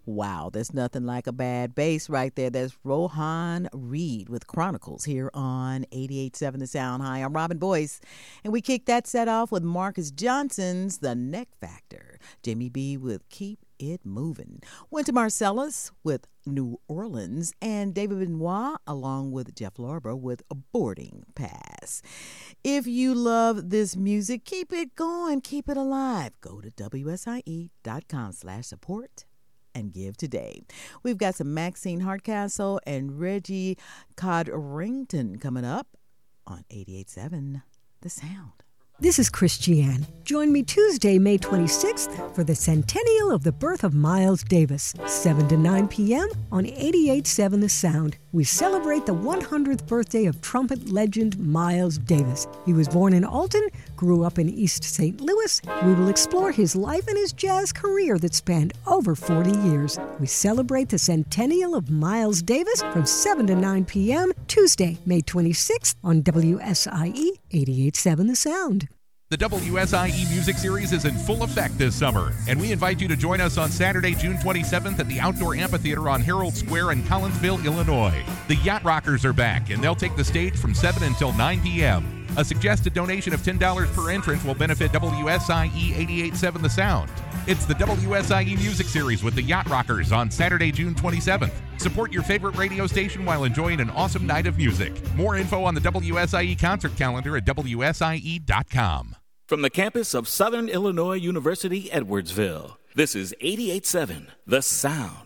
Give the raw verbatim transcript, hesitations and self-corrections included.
Wow, there's nothing like a bad bass right there. That's Rohan Reed with Chronicles here on eighty-eight point seven The Sound. Hi, I'm Robin Boyce, and we kicked that set off with Marcus Johnson's The Neck Factor. Jimmy B with Keep It Moving. Wynton Marsalis with New Orleans, and David Benoit along with Jeff Lorber with a Boarding Pass. If you love this music, keep it going, keep it alive. Go to W S I E dot com slash support and give today. We've got some Maxine Hardcastle and Reggie Codrington coming up on eighty-eight point seven The Sound. This is Christiane. Join me Tuesday, May twenty-sixth for the centennial of the birth of Miles Davis, seven to nine p.m. on eighty-eight point seven The Sound. We celebrate the one hundredth birthday of trumpet legend Miles Davis. He was born in Alton, grew up in East Saint Louis. We will explore his life and his jazz career that spanned over forty years. We celebrate the centennial of Miles Davis from seven to nine p.m. Tuesday, May twenty-sixth on W S I E eighty-eight point seven The Sound. The W S I E Music Series is in full effect this summer, and we invite you to join us on Saturday, June twenty-seventh at the Outdoor Amphitheater on Herald Square in Collinsville, Illinois. The Yacht Rockers are back, and they'll take the stage from seven until nine p.m. A suggested donation of ten dollars per entrance will benefit W S I E eighty-eight point seven The Sound. It's the W S I E Music Series with the Yacht Rockers on Saturday, June twenty-seventh. Support your favorite radio station while enjoying an awesome night of music. More info on the W S I E concert calendar at W S I E dot com. From the campus of Southern Illinois University, Edwardsville, this is eighty-eight point seven The Sound.